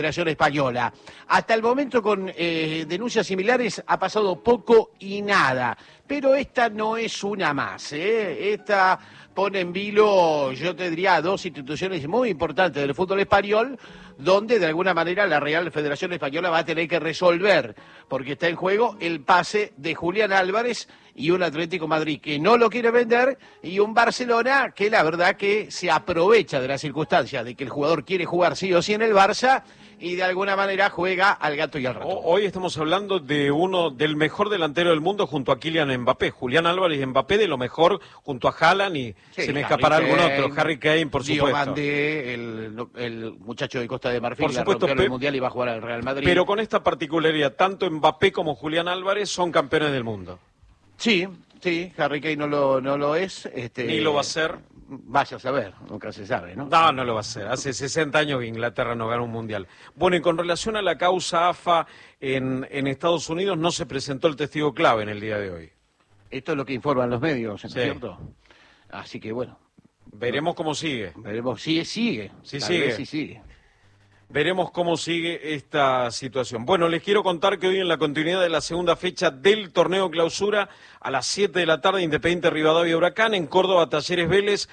Federación Española. Hasta el momento con denuncias similares ha pasado poco y nada, pero esta no es una más, Esta pone en vilo, yo te diría, dos instituciones muy importantes del fútbol español, donde de alguna manera la Real Federación Española va a tener que resolver, porque está en juego el pase de Julián Álvarez y un Atlético Madrid que no lo quiere vender, y un Barcelona que la verdad que se aprovecha de la circunstancia de que el jugador quiere jugar sí o sí en el Barça, y de alguna manera juega al gato y al ratón. Hoy estamos hablando de uno del mejor delantero del mundo junto a Kylian Mbappé. Julián Álvarez y Mbappé de lo mejor junto a Haaland y sí, se me escapará algún otro. Harry Kane, por supuesto. Diomande, el muchacho de Costa de Marfil, por supuesto, el Mundial y va a jugar al Real Madrid. Pero con esta particularidad, tanto Mbappé como Julián Álvarez son campeones del mundo. Sí, Harry Kane no lo es. Ni lo va a ser. Vaya a saber, nunca se sabe, ¿no? No lo va a hacer. Hace 60 años que Inglaterra no gana un mundial. Bueno, y con relación a la causa AFA en Estados Unidos, no se presentó el testigo clave en el día de hoy. Esto es lo que informan los medios, ¿no es cierto? Así que bueno. Veremos cómo sigue. Veremos, sigue. Sí, sigue. Sí, sigue. Veremos cómo sigue esta situación. Bueno, les quiero contar que hoy en la continuidad de la segunda fecha del torneo clausura, a las 7 de la tarde, Independiente Rivadavia Huracán, en Córdoba Talleres Vélez,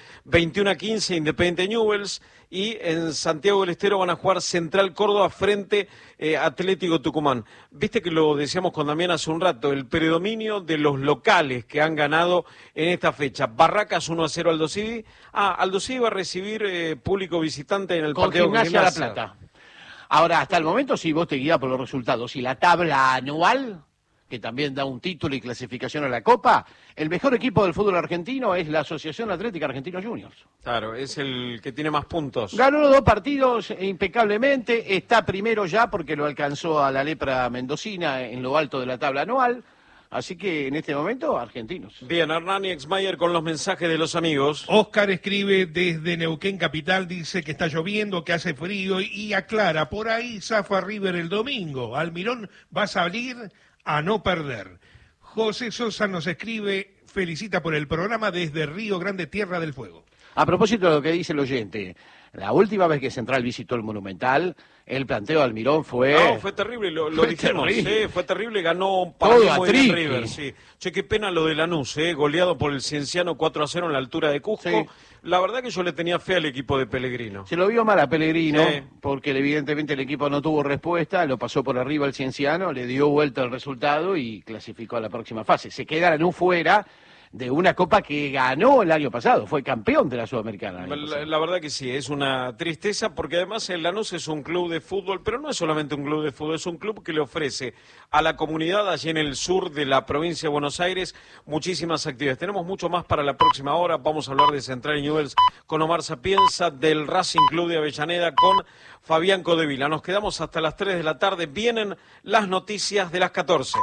21-15 Independiente Newell's, y en Santiago del Estero van a jugar Central Córdoba frente Atlético Tucumán. Viste que lo decíamos con Damián hace un rato, el predominio de los locales que han ganado en esta fecha. Barracas 1-0 Aldo Civi. Aldo Civi va a recibir público visitante en el partido con Gimnasia La Plata. Ahora, hasta el momento, si vos te guías por los resultados y la tabla anual, que también da un título y clasificación a la Copa, el mejor equipo del fútbol argentino es la Asociación Atlética Argentinos Juniors. Claro, es el que tiene más puntos. Ganó los 2 partidos impecablemente, está primero ya porque lo alcanzó a la lepra mendocina en lo alto de la tabla anual. Así que en este momento, argentinos. Bien, Hernani Exmayer con los mensajes de los amigos. Oscar escribe desde Neuquén Capital, dice que está lloviendo, que hace frío y aclara, por ahí zafa River el domingo. Almirón va a salir a no perder. José Sosa nos escribe, felicita por el programa desde Río Grande, Tierra del Fuego. A propósito de lo que dice el oyente, la última vez que Central visitó el Monumental, el planteo de Almirón fue... No, fue terrible, lo dijimos, terrible. Fue terrible, ganó para todo mí a muy Triqui. bien River, sí. Che, qué pena lo de Lanús, goleado por el Cienciano 4-0 en la altura de Cusco. Sí. La verdad que yo le tenía fe al equipo de Pellegrino. Se lo vio mal a Pellegrino, porque evidentemente el equipo no tuvo respuesta, lo pasó por arriba el Cienciano, le dio vuelta el resultado y clasificó a la próxima fase. Se queda Lanús fuera de una copa que ganó el año pasado, fue campeón de la Sudamericana. La verdad que sí, es una tristeza porque además el Lanús es un club de fútbol, pero no es solamente un club de fútbol, es un club que le ofrece a la comunidad allí en el sur de la provincia de Buenos Aires muchísimas actividades. Tenemos mucho más para la próxima hora, vamos a hablar de Central Newell's con Omar Sapienza, del Racing Club de Avellaneda con Fabián Codevila. Nos quedamos hasta las 3 de la tarde, vienen las noticias de las 14.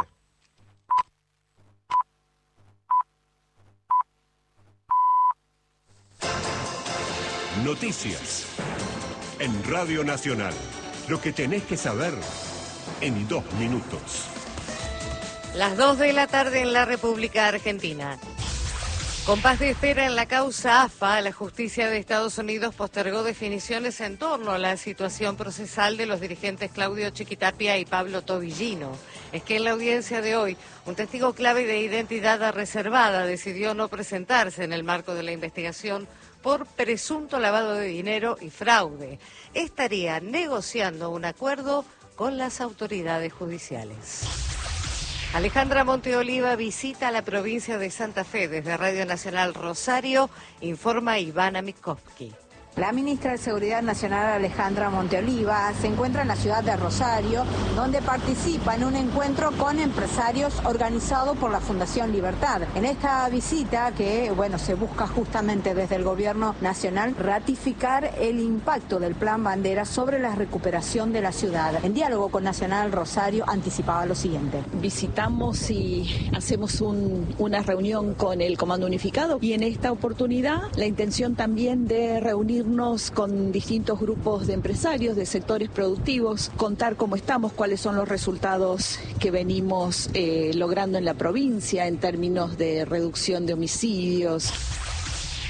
Noticias en Radio Nacional. Lo que tenés que saber en 2 minutos. Las 2 de la tarde en la República Argentina. Compás de espera en la causa AFA, la justicia de Estados Unidos postergó definiciones en torno a la situación procesal de los dirigentes Claudio Chiquitapia y Pablo Tobillino. Es que en la audiencia de hoy, un testigo clave de identidad reservada decidió no presentarse en el marco de la investigación por presunto lavado de dinero y fraude. Estaría negociando un acuerdo con las autoridades judiciales. Alejandra Monteoliva visita la provincia de Santa Fe. Desde Radio Nacional Rosario, informa Ivana Mikovsky. La ministra de Seguridad Nacional, Alejandra Monteoliva, se encuentra en la ciudad de Rosario, donde participa en un encuentro con empresarios organizado por la Fundación Libertad. En esta visita que, se busca justamente desde el Gobierno Nacional ratificar el impacto del Plan Bandera sobre la recuperación de la ciudad. En diálogo con Nacional Rosario anticipaba lo siguiente. Visitamos y hacemos una reunión con el Comando Unificado y en esta oportunidad la intención también de reunir con distintos grupos de empresarios, de sectores productivos, contar cómo estamos, cuáles son los resultados que venimos logrando en la provincia en términos de reducción de homicidios.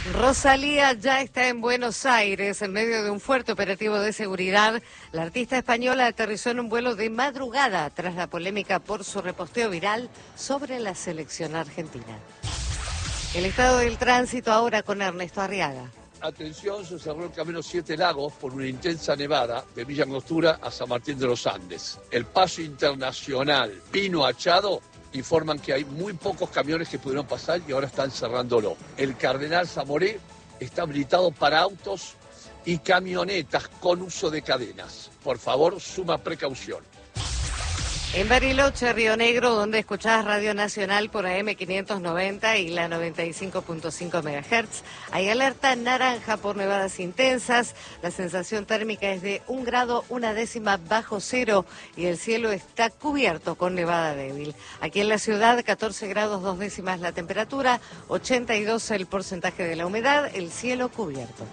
Rosalía ya está en Buenos Aires en medio de un fuerte operativo de seguridad. La artista española aterrizó en un vuelo de madrugada tras la polémica por su reposteo viral sobre la selección argentina. El estado del tránsito ahora con Ernesto Arriaga. Atención, se cerró el camino Siete Lagos por una intensa nevada de Villa Angostura a San Martín de los Andes. El paso internacional Pino Achado informan que hay muy pocos camiones que pudieron pasar y ahora están cerrándolo. El Cardenal Zamoré está habilitado para autos y camionetas con uso de cadenas. Por favor, suma precaución. En Bariloche, Río Negro, donde escuchás Radio Nacional por AM 590 y la 95.5 MHz, hay alerta naranja por nevadas intensas. La sensación térmica es de 1 grado 1/10 bajo cero y el cielo está cubierto con nevada débil. Aquí en la ciudad, 14 grados 2/10 la temperatura, 82 el porcentaje de la humedad, el cielo cubierto.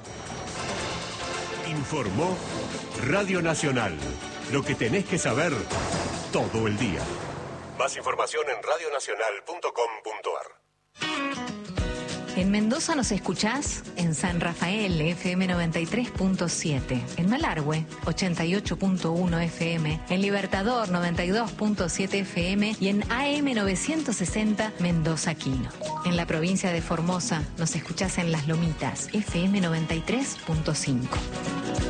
Informó Radio Nacional. Lo que tenés que saber todo el día. Más información en radionacional.com.ar. En Mendoza nos escuchás en San Rafael, FM 93.7, en Malargüe, 88.1 FM, en Libertador, 92.7 FM y en AM 960 Mendoza Quino. En la provincia de Formosa nos escuchás en Las Lomitas, FM 93.5.